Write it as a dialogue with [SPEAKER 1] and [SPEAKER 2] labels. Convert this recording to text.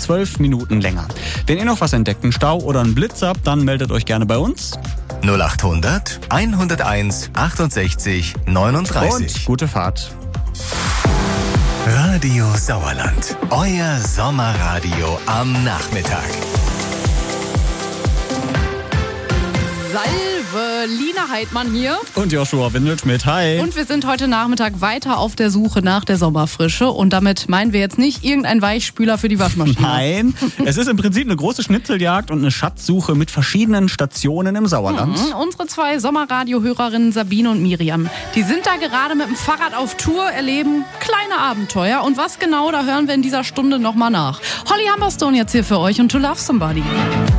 [SPEAKER 1] 12 Minuten länger. Wenn ihr noch was entdeckt, einen Stau oder einen Blitz habt, dann meldet euch gerne bei uns.
[SPEAKER 2] 0800 101 68 39.
[SPEAKER 1] Und gute Fahrt.
[SPEAKER 2] Radio Sauerland, euer Sommerradio am Nachmittag.
[SPEAKER 3] Salve, Lina Heidmann hier.
[SPEAKER 1] Und Joshua Windelschmidt, hi.
[SPEAKER 3] Und wir sind heute Nachmittag weiter auf der Suche nach der Sommerfrische. Und damit meinen wir jetzt nicht irgendein Weichspüler für die Waschmaschine.
[SPEAKER 1] Nein, es ist im Prinzip eine große Schnitzeljagd und eine Schatzsuche mit verschiedenen Stationen im Sauerland.
[SPEAKER 3] Unsere zwei Sommerradio-Hörerinnen Sabine und Miriam, die sind da gerade mit dem Fahrrad auf Tour, erleben kleine Abenteuer. Und was genau, da hören wir in dieser Stunde nochmal nach. Holly Humberstone jetzt hier für euch und To Love Somebody.